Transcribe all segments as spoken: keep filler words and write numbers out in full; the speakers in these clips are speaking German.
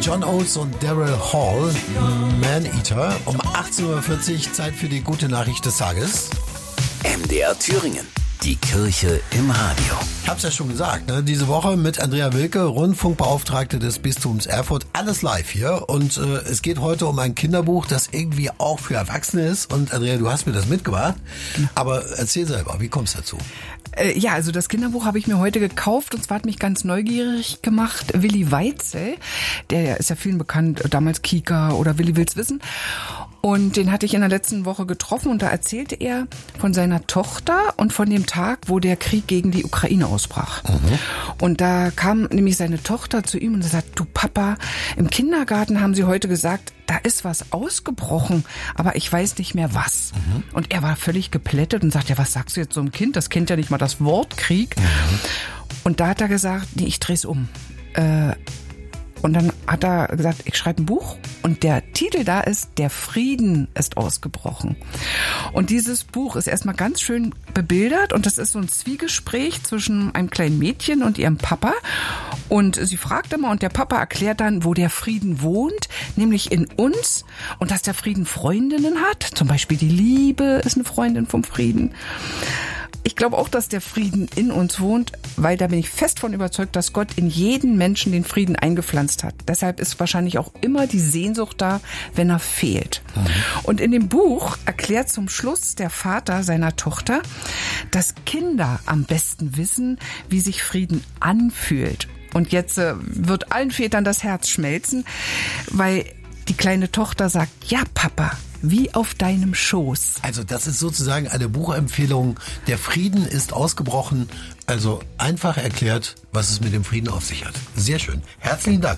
John Oates und Daryl Hall, Man-Eater. Um achtzehn Uhr vierzig, Zeit für die gute Nachricht des Tages. M D R Thüringen. Die Kirche im Radio. Ich hab's ja schon gesagt, ne? Diese Woche mit Andrea Wilke, Rundfunkbeauftragte des Bistums Erfurt. Alles live hier. Und äh, es geht heute um ein Kinderbuch, das irgendwie auch für Erwachsene ist. Und Andrea, du hast mir das mitgebracht. Aber erzähl selber, wie kommst du dazu? Äh, ja, also das Kinderbuch habe ich mir heute gekauft. Und zwar hat mich ganz neugierig gemacht Willi Weitzel. Der ist ja vielen bekannt, damals Kika oder Willi will's wissen. Und den hatte ich in der letzten Woche getroffen und da erzählte er von seiner Tochter und von dem Tag, wo der Krieg gegen die Ukraine ausbrach. Mhm. Und da kam nämlich seine Tochter zu ihm und sagt, du Papa, im Kindergarten haben sie heute gesagt, da ist was ausgebrochen, aber ich weiß nicht mehr was. Mhm. Und er war völlig geplättet und sagt, ja, was sagst du jetzt so einem Kind? Das kennt ja nicht mal das Wort Krieg. Mhm. Und da hat er gesagt, nee, ich dreh's um. Äh, Und dann hat er gesagt, ich schreibe ein Buch und der Titel da ist, der Frieden ist ausgebrochen. Und dieses Buch ist erstmal ganz schön bebildert und das ist so ein Zwiegespräch zwischen einem kleinen Mädchen und ihrem Papa. Und sie fragt immer und der Papa erklärt dann, wo der Frieden wohnt, nämlich in uns und dass der Frieden Freundinnen hat. Zum Beispiel die Liebe ist eine Freundin vom Frieden. Ich glaube auch, dass der Frieden in uns wohnt, weil da bin ich fest von überzeugt, dass Gott in jeden Menschen den Frieden eingepflanzt hat. Deshalb ist wahrscheinlich auch immer die Sehnsucht da, wenn er fehlt. Mhm. Und in dem Buch erklärt zum Schluss der Vater seiner Tochter, dass Kinder am besten wissen, wie sich Frieden anfühlt. Und jetzt äh, wird allen Vätern das Herz schmelzen, weil die kleine Tochter sagt, ja Papa, wie auf deinem Schoß. Also das ist sozusagen eine Buchempfehlung. Der Frieden ist ausgebrochen. Also einfach erklärt, was es mit dem Frieden auf sich hat. Sehr schön. Herzlichen Dank.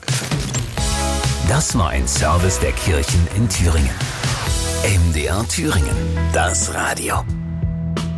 Das war ein Service der Kirchen in Thüringen. M D R Thüringen. Das Radio.